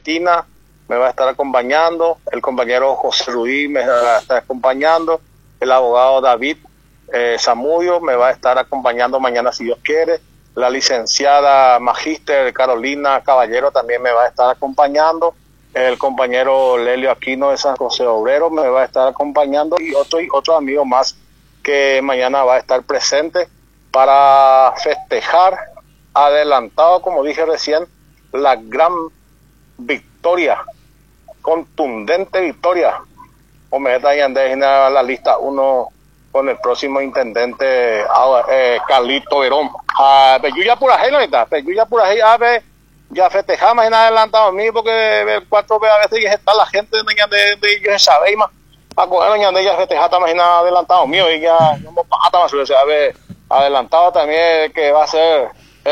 Cristina me va a estar acompañando, el compañero José Luis me va a estar acompañando, el abogado David Zamudio me va a estar acompañando mañana si Dios quiere, la licenciada magíster Carolina Caballero también me va a estar acompañando, el compañero Lelio Aquino de San José Obrero me va a estar acompañando y otros amigos más que mañana va a estar presente para festejar adelantado, como dije recién, la gran victoria, contundente victoria, o me está yendo la lista uno con el próximo intendente Carlito Verón. Peyuya Purajay, ¿no? Peyuya Purajay, ya festejamos en adelantado a mí, porque el 4B a veces ya está la gente de ellos sabe más, a coger ya festejar también adelantado mío, y ya no pata más, adelantado también que va a ser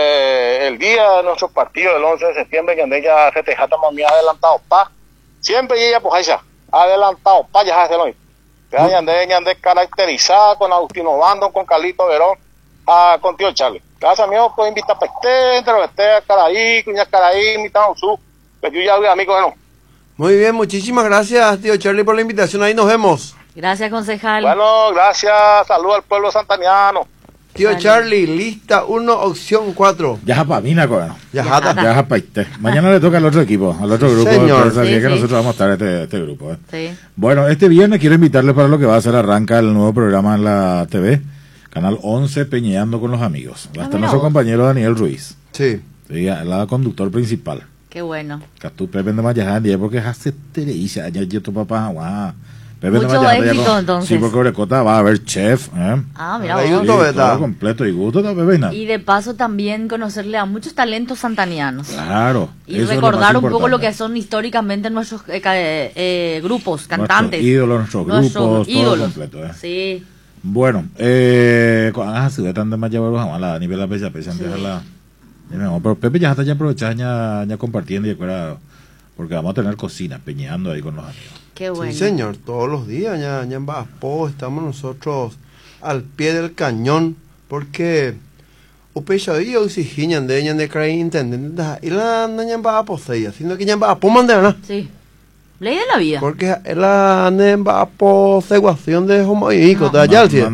el día de nuestro partido, el 11 de septiembre, que ya festejar también adelantado, siempre ella pues ella, adelantado, ya hace hoy. Ya de caracterizada con Agustino Bando, con Carlito Verón, con tío Charlie. Gracias mío, pues invita a Peste, entre los Caraí, Cuña Caraí, invitamos su, pues yo ya voy amigo, bueno. Muy bien, muchísimas gracias, tío Charlie, por la invitación. Ahí nos vemos. Gracias, concejal. Bueno, gracias, saludos al pueblo santaniano. Tío Charlie, lista 1, opción 4. Ya para mí, ¿no? Ya para usted. Mañana le toca al otro equipo, al otro grupo. Señor. Sabía que nosotros vamos a estar este grupo. Sí. Bueno, este viernes quiero invitarle para lo que va a ser, arranca el nuevo programa en la TV, Canal 11, Peñeando con los Amigos. Va a estar nuestro compañero Daniel Ruiz. Sí. Sí, el conductor principal. Qué bueno. Que tú, Pepe de Mayaján, porque hace teleisa, yo tu papá, guau. Mucho éxito entonces. Sí, porque Orecota va a haber chef. Mira Hay vos. un todo completo y gusto, Pepe. Y de paso también conocerle a muchos talentos santanianos. Claro. Y recordar un poco lo que son históricamente nuestros grupos, cantantes. Nuestros grupos, todo completo. Sí. Bueno, si ve tan de más llevar a nivel de la pesa antes de la... Pero Pepe ya está aprovechando, ya compartiendo y acuerda, porque vamos a tener cocina, peñando ahí con los amigos. Qué bueno. Sí, señor, todos los días, ya en Baspo estamos nosotros al pie del cañón, porque upechadio si giñan de creer intendente y la andan en Baspo sino que ya en Baspo mandana. Sí. Ley de la vida. Porque la andan en Baspo seguación de homo hijo de allá al cielo.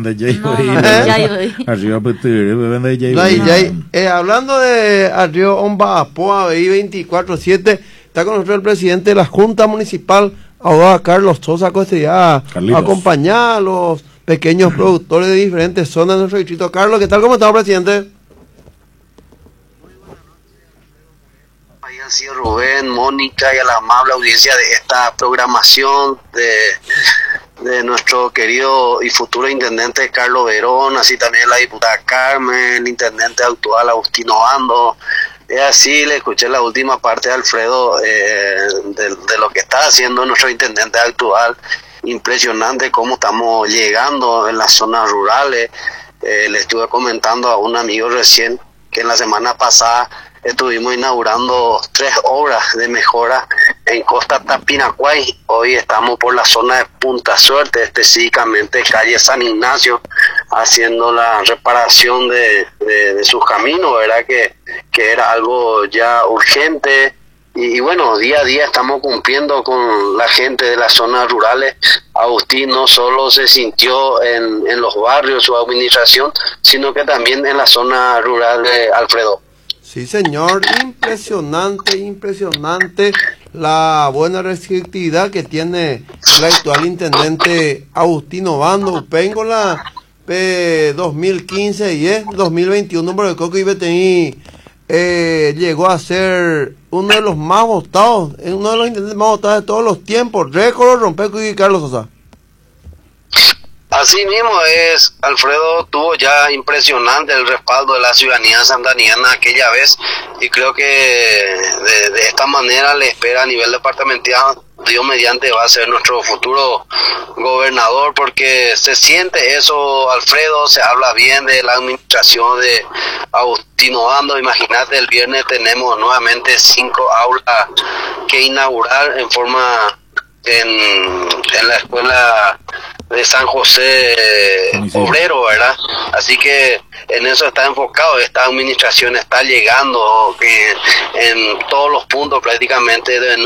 Hablando de arriba on Baspo, ahí 24/7, está con nosotros el presidente de la Junta Municipal, ahora Carlos Sosa Costilla, acompañar a los pequeños productores de diferentes zonas de nuestro distrito. Carlos, ¿qué tal? ¿Cómo está, presidente? Ahí han sido Rubén, Mónica y a la amable audiencia de esta programación de nuestro querido y futuro intendente Carlos Verón, así también la diputada Carmen, el intendente actual Agustino Bando. Así le escuché la última parte de Alfredo de lo que está haciendo nuestro intendente actual. Impresionante cómo estamos llegando en las zonas rurales. Le estuve comentando a un amigo recién que en la semana pasada estuvimos inaugurando 3 obras de mejora en Costa Tapinacuay. Hoy estamos por la zona de Punta Suerte, específicamente calle San Ignacio, haciendo la reparación de sus caminos, ¿verdad? Que era algo ya urgente. Y bueno, día a día estamos cumpliendo con la gente de las zonas rurales. Agustín no solo se sintió en los barrios, su administración, sino que también en la zona rural de Alfredo. Sí, señor, impresionante la buena receptividad que tiene el actual intendente Agustino Bando, Upéngola, 2015 y 2021, por el Coco y BTI, llegó a ser uno de los más votados, uno de los intendentes más votados de todos los tiempos, récord rompe y Carlos Sosa. Así mismo es, Alfredo tuvo ya impresionante el respaldo de la ciudadanía santaniana aquella vez, y creo que de esta manera le espera a nivel departamental, Dios mediante va a ser nuestro futuro gobernador, porque se siente eso, Alfredo, se habla bien de la administración de Agustino Bando. Imagínate, el viernes tenemos nuevamente 5 aulas que inaugurar en forma en la escuela de San José Obrero, ¿verdad? Así que en eso está enfocado, esta administración está llegando en todos los puntos prácticamente de